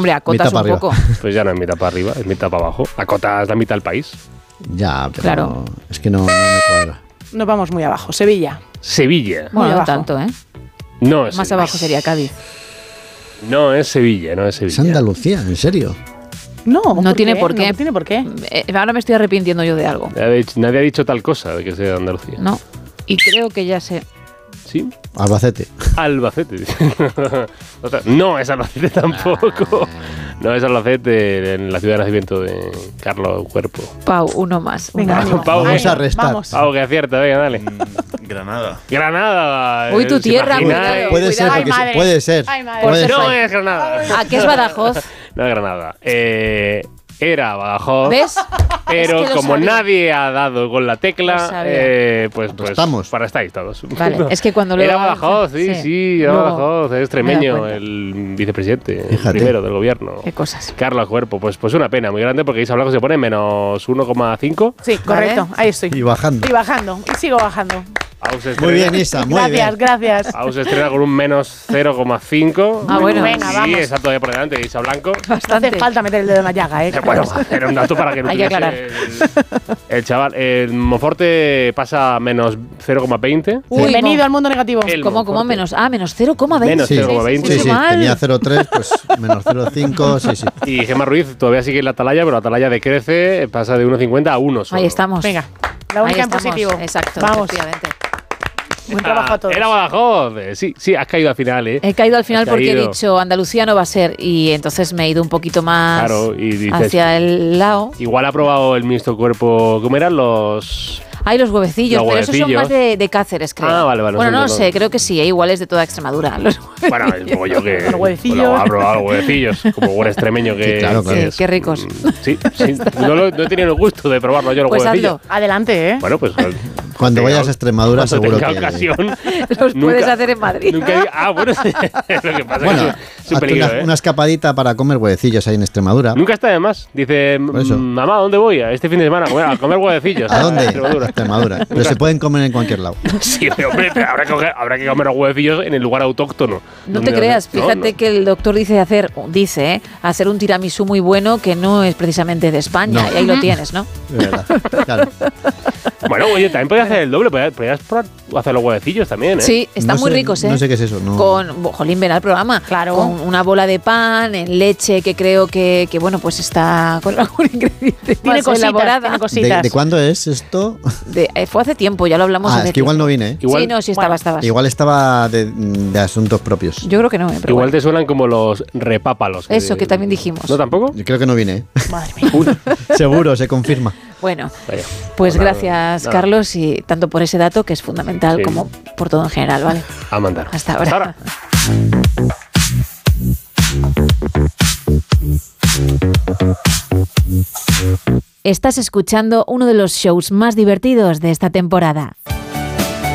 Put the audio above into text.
Hombre, acotas un poco. Pues ya no es mitad para arriba, es mitad para abajo. Acotas la mitad del país. Ya, pero Claro. es que no me cuadra. Nos vamos muy abajo. Sevilla. Sevilla. Bueno, no abajo. tanto, ¿eh? No es Más Sevilla. abajo sería Cádiz. No es Sevilla, no es Es Sevilla. Andalucía, ¿en serio? No, No tiene por qué. No tiene por qué. Ahora me estoy arrepintiendo yo de algo. Nadie ha dicho tal cosa de que sea de Andalucía. No. Y creo que ya sé. ¿Sí? Albacete. Albacete. O sea, no es Albacete tampoco. No es Albacete, en la ciudad de nacimiento de Carlos Cuerpo. Pau, uno más. Venga, Una. ánimo. Pau, Vamos a restar. Vamos. Pau, que acierta, venga, dale. Granada. Granada. Uy, tu ¿os tierra, imagináis? cuidado. Puede ser, Ay, porque madre. puede ser. Ay, madre. Puede No ser. es Granada. ¿A qué es Badajoz? No es Granada. Era Badajoz. ¿Ves? Pero Es que lo como sabía. nadie ha dado con la Lo tecla, sabía. pues Estamos. para estáis todos. Vale, es que cuando lo Era hago- Badajoz, sí, era Luego Badajoz, es me he extremeño, dado cuenta. el vicepresidente, el Fíjate. primero del gobierno. Qué cosas. Carlos Cuerpo, pues una pena muy grande porque Isa Blanco se pone menos 1,5. Sí, correcto. Ahí estoy. Y bajando. Y bajando. Y sigo bajando. Aus se Muy estrena- bien, Isa, muy Gracias, bien. gracias. Aus se estrena con un menos 0,5. Ah, bueno. Venga, Sí, vamos. está todavía por delante de Isa Blanco. No Bastante. hace falta meter el dedo en la llaga, ¿eh? Bueno, era un dato para que no Hay que tuviese aclarar. el chaval. El Monforte pasa a menos 0,20. Uy, Bienvenido no. al mundo negativo. El ¿Cómo Monforte. menos? Ah, menos 0,20. Menos Sí, 0,20. sí, Mucho sí, mal. tenía 0,3, pues menos 0,5, sí, sí. Y Gemma Ruiz todavía sigue en la atalaya, pero la atalaya decrece, pasa de 1,50 a 1 solo. Ahí estamos. Venga, la Ahí única en estamos. positivo. Exacto. Vamos. Efectivamente. Buen trabajo a todos. Era Badajoz. Sí, has caído al final, ¿eh? He caído al final Has porque he caído. dicho Andalucía no va a ser y entonces me he ido un poquito más Claro, y dices, hacia el lado. igual ha probado el ministro Cuerpo. ¿Cómo eran los...? Hay los huevecillos, Los pero esos son huevecillos. más de Cáceres, creo. Ah, vale, bueno, son no de lo todo. sé, creo que sí, igual es de toda Extremadura. Los Bueno, es como yo que... Los huevecillos. Bueno, ha probado los huevecillos, como buen extremeño que... Sí, claro, claro. que Sí, es. qué ricos. Sí, no he tenido el gusto de probarlo yo los Pues huevecillos. hazlo. Adelante, ¿eh? Bueno, pues... Cuando vayas a Extremadura, cuando seguro tenga que. ocasión... Los Nunca- puedes hacer en Madrid. Bueno, lo que pasa Bueno, es que es un hazte peligro, una escapadita para comer huevecillos ahí en Extremadura. Nunca está de más. Dice, Por eso. mamá, ¿dónde voy? Este fin de semana a comer huevecillos. ¿A dónde? Extremadura. Extremadura. Pero se pueden comer en cualquier lado. Sí, hombre, pero habrá que comer los huevecillos en el lugar autóctono. No Donde- te creas, no, fíjate no. que el doctor dice hacer un tiramisú muy bueno que no es precisamente de España. No. Y ahí lo tienes, ¿no? De verdad. Claro. Bueno, oye, también podías hacer el doble. Podías probar hacer los huevecillos también, ¿eh? Sí, están No muy sé- ricos, ¿eh? No sé qué es eso. No. Jolín, ven al programa. Claro. Con una bola de pan, en leche, que creo que bueno, pues está con algún ingrediente Tiene más cositas, elaborada. tiene cositas. ¿De cuándo es esto? Fue hace tiempo, ya lo hablamos hace Es que igual tiempo. no vine, ¿eh? Igual- Sí, no, sí Bueno, estabas. Igual estaba de asuntos propios. Yo creo que no, pero Igual bueno. te suenan como los repápalos. Eso, que también dijimos. ¿No tampoco? Yo creo que no vine, ¿eh? Madre mía. Seguro, se confirma. Bueno, Vaya. pues Nada, gracias, nada. Carlos, y tanto por ese dato que es fundamental Sí. como por todo en general, ¿vale? A mandar. Hasta ahora. Estás escuchando uno de los shows más divertidos de esta temporada.